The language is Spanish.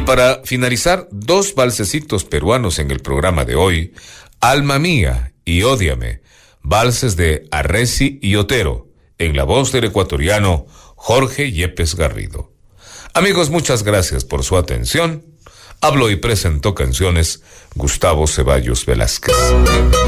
para finalizar, 2 valsecitos peruanos en el programa de hoy: Alma Mía y Ódiame, valses de Arreci y Otero, en la voz del ecuatoriano Jorge Yepes Garrido. Amigos, muchas gracias por su atención. Habló y presentó canciones Gustavo Ceballos Velázquez.